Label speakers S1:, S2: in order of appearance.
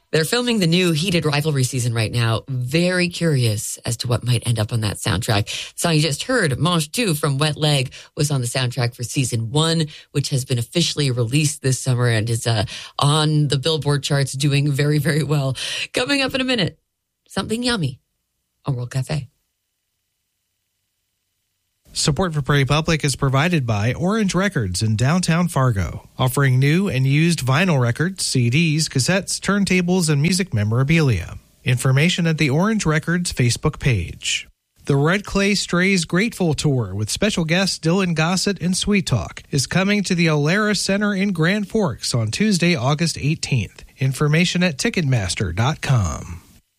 S1: They're filming the new Heated Rivalry season right now. Very curious as to what might end up on that soundtrack. The song you just heard, Mange 2 from Wet Leg, was on the soundtrack for season 1, which has been officially released this summer and is on the Billboard charts doing very, very well. Coming up in a minute, something yummy on World Cafe.
S2: Support for Prairie Public is provided by Orange Records in downtown Fargo, offering new and used vinyl records, CDs, cassettes, turntables, and music memorabilia. Information at the Orange Records Facebook page. The Red Clay Strays Grateful Tour with special guests Dylan Gossett and Sweet Talk is coming to the Alara Center in Grand Forks on Tuesday, August 18th. Information at Ticketmaster.com.